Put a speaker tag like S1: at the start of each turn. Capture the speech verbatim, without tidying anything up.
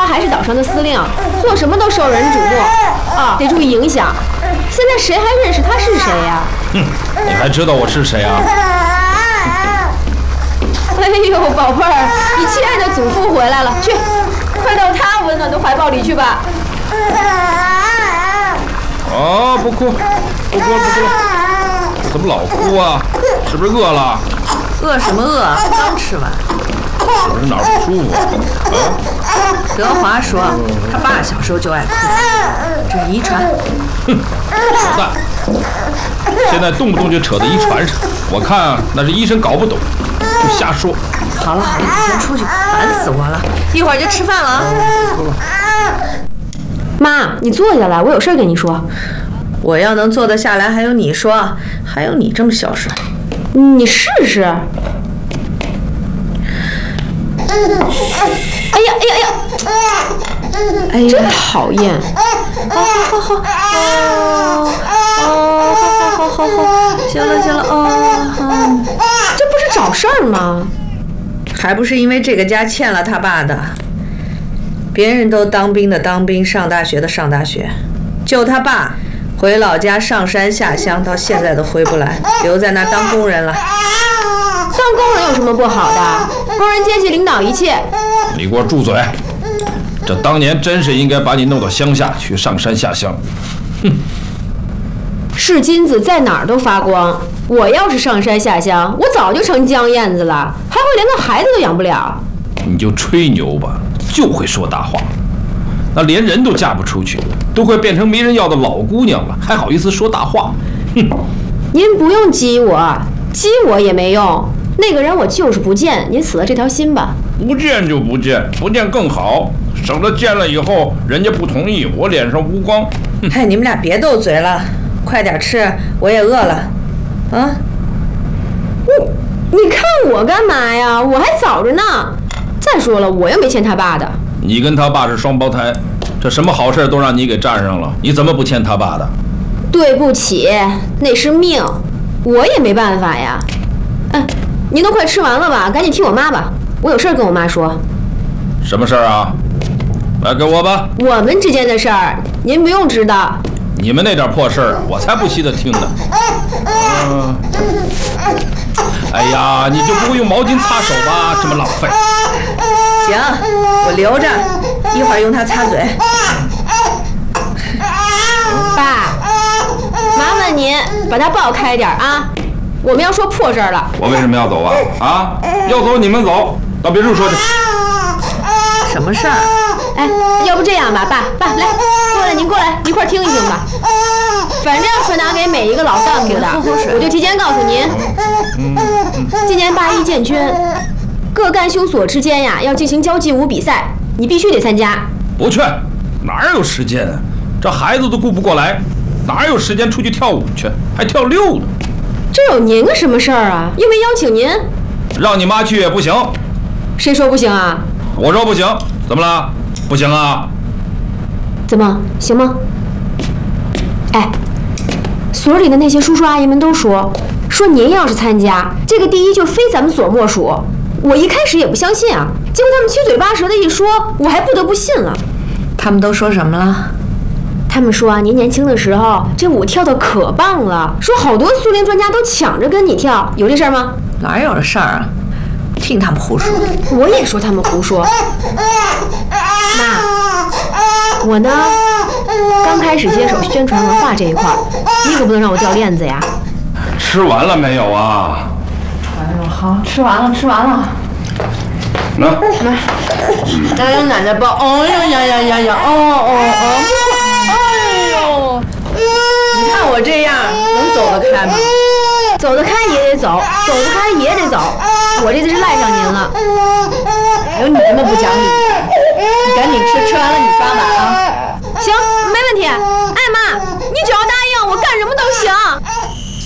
S1: 还是岛上的司令，做什么都受人瞩目啊，得注意影响。现在谁还认识他是谁呀？
S2: 哼，你还知道我是谁啊？
S1: 哎呦，宝贝儿，你亲爱的祖父回来了，去，快到他温暖的怀抱里去吧。
S2: 哦，不哭，不哭了，不哭了。你怎么老哭啊？是不是饿了？
S3: 饿什么饿？刚吃完。
S2: 我是哪儿不舒服啊？
S3: 德华说，他爸小时候就爱哭，这是遗传。
S2: 哼，扯淡！现在动不动就扯到遗传上，我看那是医生搞不懂，就瞎说。
S3: 好了好了，你先出去，烦死我了！一会儿就吃饭了啊。
S1: 妈，你坐下来，我有事跟你说。
S3: 我要能坐得下来，还用你说？还有你这么孝顺，
S1: 你试试。哎呀哎呀哎呀！哎呀，真讨厌！
S3: 好好好好哦，好好好好好，行了行了哦，
S1: 这不是找事儿吗？
S3: 还不是因为这个家欠了他爸的。别人都当兵的当兵，上大学的上大学，就他爸回老家上山下乡，到现在都回不来，留在那儿当工人了。
S1: 当工人有什么不好的？工人阶级领导一切。
S2: 你给我住嘴！这当年真是应该把你弄到乡下去上山下乡。哼！
S1: 是金子在哪儿都发光。我要是上山下乡，我早就成江燕子了，还会连个孩子都养不了。
S2: 你就吹牛吧，就会说大话。那连人都嫁不出去，都快变成没人要的老姑娘了，还好意思说大话？哼！
S1: 您不用激我，激我也没用。那个人我就是不见，您死了这条心吧。
S2: 不见就不见，不见更好，省得见了以后人家不同意，我脸上无光。
S3: 嗨，你们俩别斗嘴了，快点吃，我也饿了。啊？
S1: 你你看我干嘛呀？我还早着呢。再说了，我又没欠他爸的。
S2: 你跟他爸是双胞胎，这什么好事都让你给占上了，你怎么不欠他爸的？
S1: 对不起，那是命，我也没办法呀。哎，您都快吃完了吧？赶紧听我妈吧，我有事跟我妈说。
S2: 什么事儿啊？来给我吧。
S1: 我们之间的事儿，您不用知道。
S2: 你们那点破事儿，我才不稀得听呢。嗯。哎呀，你就不会用毛巾擦手吧？这么浪费。
S3: 行，我留着，一会儿用它擦嘴。
S1: 爸，麻烦您把它抱开点啊！我们要说破事儿了。
S2: 我为什么要走啊？啊，要走你们走，到别处说去。
S3: 什么事儿？
S1: 哎，要不这样吧，爸爸来，过来，您过来一块儿听一听吧。反正传达给每一个老干部的，我就提前告诉您，今年八一建军，各干休所之间呀要进行交际舞比赛，你必须得参加。
S2: 不去，哪有时间啊？这孩子都顾不过来，哪有时间出去跳舞去？还跳六呢？
S1: 这有您个什么事儿啊？又没邀请您。
S2: 让你妈去也不行。
S1: 谁说不行啊？
S2: 我说不行，怎么了？不行啊？
S1: 怎么行吗？哎，所里的那些叔叔阿姨们都说，说您要是参加这个第一就非咱们所莫属。我一开始也不相信啊，结果他们七嘴八舌的一说，我还不得不信了。
S3: 他们都说什么了？
S1: 他们说啊，您年轻的时候这舞跳得可棒了，说好多苏联专家都抢着跟你跳，有这事儿吗？
S3: 哪有这事儿啊？听他们胡说。
S1: 我也说他们胡说。妈，我呢刚开始接手宣传文化这一块，你可不能让我掉链子呀。
S2: 吃完了没有啊？
S3: 哎呦，好，吃完了，吃完了。
S2: 那
S3: 来，来让奶奶抱。哦呀呀呀呀呀！哦哦哦！哎呦，你看我这样能走得开吗？
S1: 走得开也得走，走不开也得走。我这就是赖上您了。
S3: 还有你这么不讲理，你赶紧吃，吃完了你刷碗。